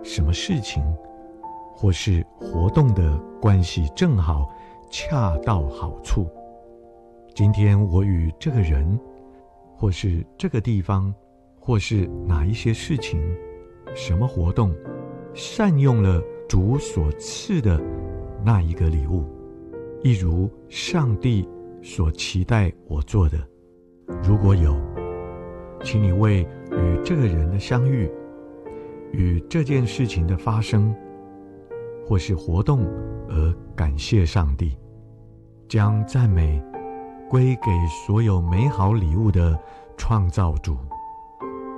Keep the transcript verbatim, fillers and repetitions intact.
什么事情或是活动的关系正好恰到好处。今天我与这个人，或是这个地方，或是哪一些事情，什么活动，善用了主所赐的那一个礼物，一如上帝所期待我做的。如果有，请你为与这个人的相遇，与这件事情的发生，或是活动而感谢上帝，将赞美归给所有美好礼物的创造主。